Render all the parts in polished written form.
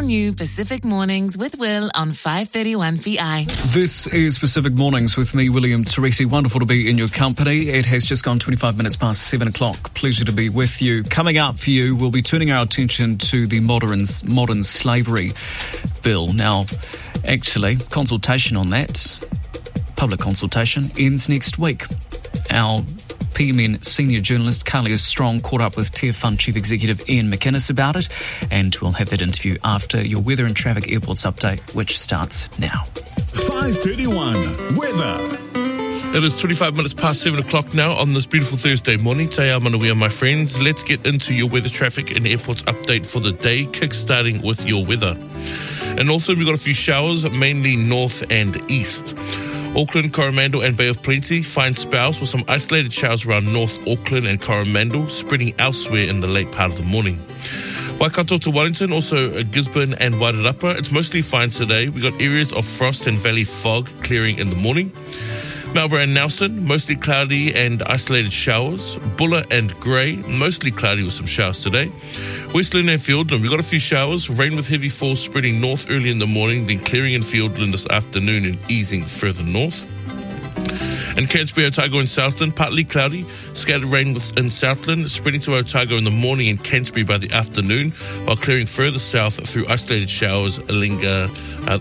new Pacific Mornings with Will on 531 PI. This is Pacific Mornings with me, William Teresi. Wonderful to be in your company. It has just gone 25 minutes past 7 o'clock. Pleasure to be with you. Coming up for you, we'll be turning our attention to the modern slavery bill. Now, actually, consultation on that, public consultation, ends next week. Our PMN senior journalist Kalia Strong caught up with Te Fund Chief Executive Ian McInnes about it, and we'll have that interview after your weather and traffic airports update, which starts now. 531 Weather. It is 25 minutes past 7 o'clock now on this beautiful Thursday morning. Te ao manuia, my friends. Let's get into your weather, traffic and airports update for the day, kick-starting with your weather. In Northland, we've got a few showers, mainly north and east. Auckland, Coromandel and Bay of Plenty, fine spells with some isolated showers around North Auckland and Coromandel, spreading elsewhere in the late part of the morning. Waikato to Wellington, also Gisborne and Wairarapa. It's mostly fine today. We've got areas of frost and valley fog clearing in the morning. Marlborough and Nelson, mostly cloudy and isolated showers. Buller and Grey, mostly cloudy with some showers today. Westland and Fiordland, we've got a few showers. Rain with heavy falls spreading north early in the morning, then clearing in Fiordland this afternoon and easing further north. In Canterbury, Otago and Southland, partly cloudy, scattered rain in Southland, spreading to Otago in the morning and Canterbury by the afternoon, while clearing further south through isolated showers linger through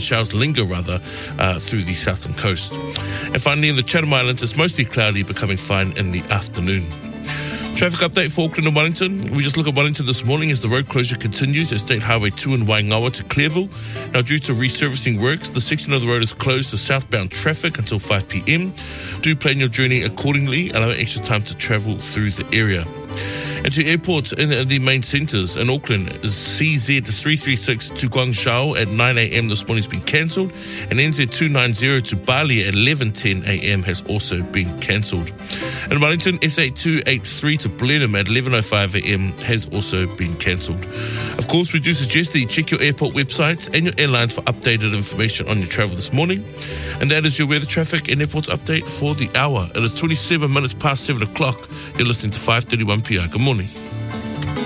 the southern coast. And finally, in the Chatham Islands, it's mostly cloudy, becoming fine in the afternoon. Traffic update for Auckland and Wellington. We just look at Wellington this morning as the road closure continues at State Highway 2 in Waingawa to Clearville. Now, due to resurfacing works, the section of the road is closed to southbound traffic until 5 p.m. Do plan your journey accordingly, allow extra time to travel through the area. And to airports in the main centres in Auckland, CZ336 to Guangzhou at 9 a.m. this morning has been cancelled, and NZ290 to Bali at 11:10 a.m. has also been cancelled. In Wellington, SA283 to Blenheim at 11:05 a.m. has also been cancelled. Of course, we do suggest that you check your airport websites and your airlines for updated information on your travel this morning. And that is your weather, traffic and airports update for the hour. It is 27 minutes past 7 o'clock. You're listening to 531 PI. Good morning.